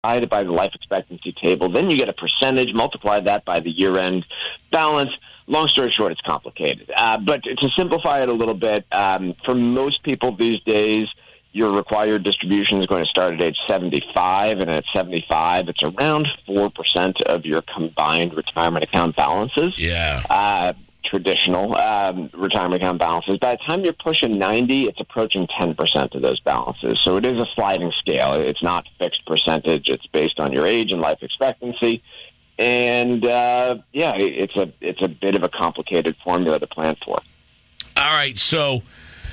divide it by the life expectancy table. Then you get a percentage, multiply that by the year-end balance. Long story short, it's complicated. But to simplify it a little bit, for most people these days, your required distribution is going to start at age 75, and at 75, it's around 4% of your combined retirement account balances. Yeah. Traditional retirement account balances. By the time you're pushing 90, it's approaching 10% of those balances. So it is a sliding scale. It's not fixed percentage. It's based on your age and life expectancy. And, it's a bit of a complicated formula to plan for. All right, so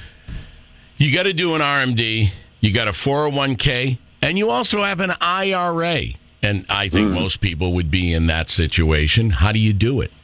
you got to do an RMD, you got a 401k, and you also have an IRA. And I think most people would be in that situation. How do you do it?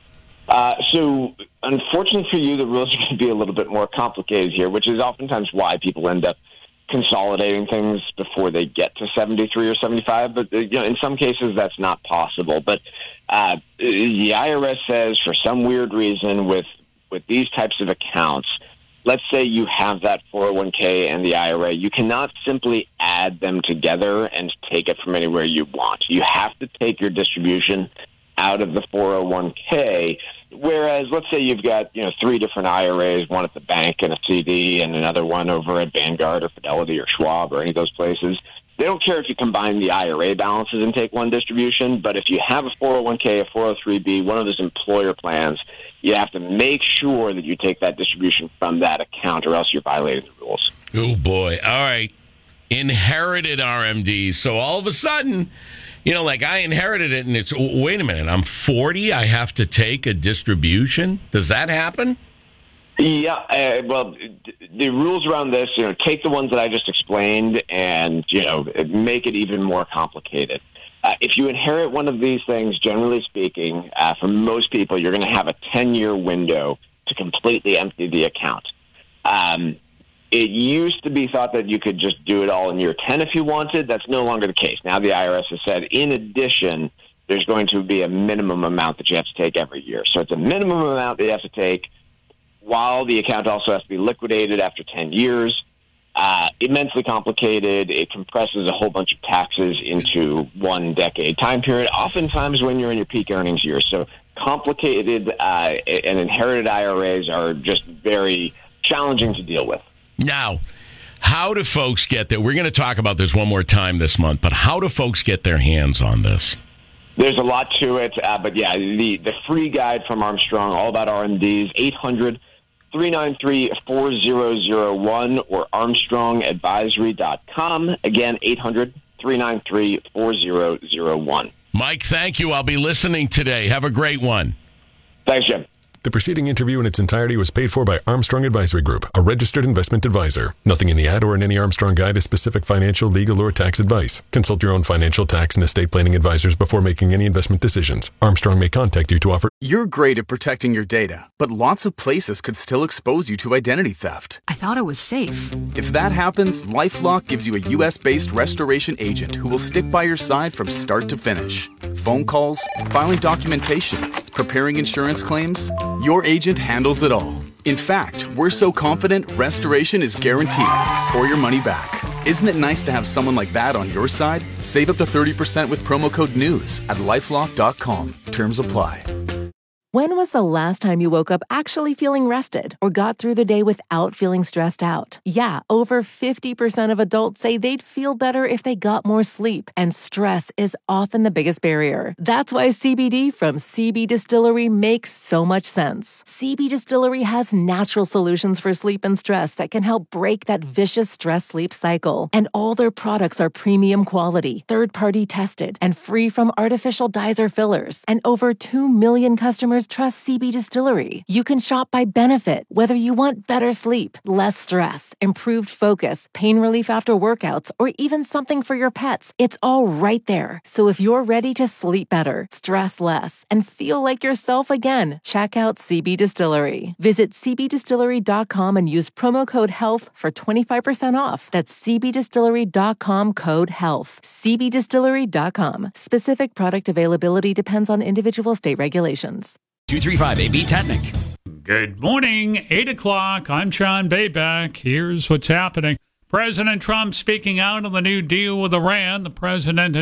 So, unfortunately for you, the rules are going to be a little bit more complicated here, which is oftentimes why people end up consolidating things before they get to 73 or 75. But in some cases, that's not possible. But the IRS says, for some weird reason, with these types of accounts, let's say you have that 401k and the IRA, you cannot simply add them together and take it from anywhere you want. You have to take your distribution out of the 401k, whereas let's say you've got 3 different IRAs, one at the bank and a CD, and another one over at Vanguard or Fidelity or Schwab or any of those places. They don't care if you combine the IRA balances and take one distribution, but if you have a 401k, a 403b, one of those employer plans, you have to make sure that you take that distribution from that account, or else you're violating the rules. Oh, boy. All right. Inherited RMDs. So all of a sudden, I inherited it, and it's, wait a minute, I'm 40, I have to take a distribution? Does that happen? Yeah, well, the rules around this, take the ones that I just explained and, make it even more complicated. If you inherit one of these things, generally speaking, for most people, you're going to have a 10-year window to completely empty the account. It used to be thought that you could just do it all in year 10 if you wanted. That's no longer the case. Now the IRS has said, in addition, there's going to be a minimum amount that you have to take every year. So it's a minimum amount that you have to take, while the account also has to be liquidated after 10 years. Immensely complicated. It compresses a whole bunch of taxes into 1 decade time period, oftentimes when you're in your peak earnings years. So complicated and inherited IRAs are just very challenging to deal with. Now, how do folks get there? We're going to talk about this one more time this month, but how do folks get their hands on this? There's a lot to it, but yeah, the free guide from Armstrong, all about RMDs, 800-393-4001 or ArmstrongAdvisory.com. Again, 800-393-4001. Mike, thank you. I'll be listening today. Have a great one. Thanks, Jim. The preceding interview in its entirety was paid for by Armstrong Advisory Group, a registered investment advisor. Nothing in the ad or in any Armstrong guide is specific financial, legal, or tax advice. Consult your own financial, tax, and estate planning advisors before making any investment decisions. Armstrong may contact you to offer... You're great at protecting your data, but lots of places could still expose you to identity theft. I thought it was safe. If that happens, LifeLock gives you a U.S.-based restoration agent who will stick by your side from start to finish. Phone calls, filing documentation, preparing insurance claims, your agent handles it all. In fact, we're so confident restoration is guaranteed or your money back. Isn't it nice to have someone like that on your side? Save up to 30% with promo code NEWS at LifeLock.com. Terms apply. When was the last time you woke up actually feeling rested or got through the day without feeling stressed out? Yeah, over 50% of adults say they'd feel better if they got more sleep, and stress is often the biggest barrier. That's why CBD from CB Distillery makes so much sense. CB Distillery has natural solutions for sleep and stress that can help break that vicious stress-sleep cycle. And all their products are premium quality, third-party tested, and free from artificial dyes or fillers. And over 2 million customers trust CB Distillery. You can shop by benefit, whether you want better sleep, less stress, improved focus, pain relief after workouts, or even something for your pets. It's all right there. So if you're ready to sleep better, stress less, and feel like yourself again, check out CB Distillery. Visit cbdistillery.com and use promo code HEALTH for 25% off. That's cbdistillery.com, code HEALTH. cbdistillery.com. Specific product availability depends on individual state regulations. 235 AB Technic. Good morning, 8 o'clock. I'm John Bayback. Here's what's happening. President Trump speaking out on the new deal with Iran. The president